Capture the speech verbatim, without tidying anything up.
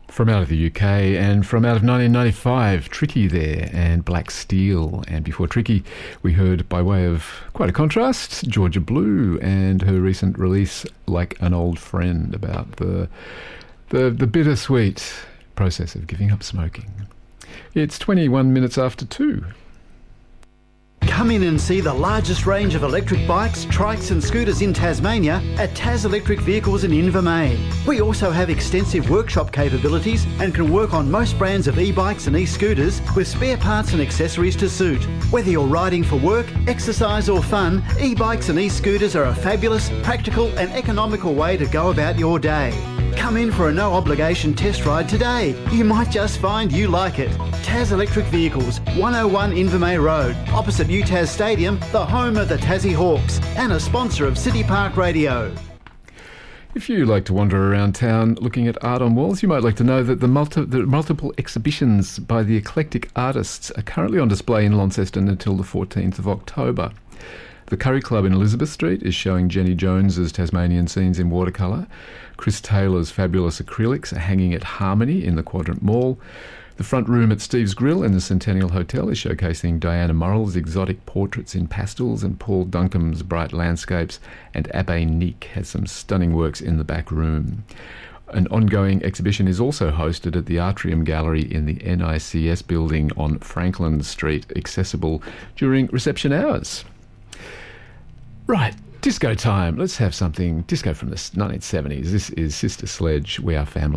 From out of the U K and from out of nineteen ninety-five, Tricky there and Black Steel. And before Tricky, we heard, by way of quite a contrast, Georgia Blue and her recent release, Like an Old Friend, about the the, the bittersweet process of giving up smoking. It's twenty-one minutes after two. Come in and see the largest range of electric bikes, trikes and scooters in Tasmania at Tas Electric Vehicles in Invermay. We also have extensive workshop capabilities and can work on most brands of e-bikes and e-scooters with spare parts and accessories to suit. Whether you're riding for work, exercise or fun, e-bikes and e-scooters are a fabulous, practical and economical way to go about your day. Come in for a no-obligation test ride today. You might just find you like it. Tas Electric Vehicles, one oh one Invermay Road, opposite U T A S Stadium, the home of the Tassie Hawks, and a sponsor of City Park Radio. If you like to wander around town looking at art on walls, you might like to know that the, multi- the multiple exhibitions by the eclectic artists are currently on display in Launceston until the fourteenth of October. The Curry Club in Elizabeth Street is showing Jenny Jones's Tasmanian scenes in watercolour. Chris Taylor's fabulous acrylics are hanging at Harmony in the Quadrant Mall. The front room at Steve's Grill in the Centennial Hotel is showcasing Diana Murrell's exotic portraits in pastels and Paul Duncan's bright landscapes, and Abbe Nick has some stunning works in the back room. An ongoing exhibition is also hosted at the Atrium Gallery in the N I C S building on Franklin Street, accessible during reception hours. Right, disco time. Let's have something disco from the nineteen seventies. This is Sister Sledge, We Are Family.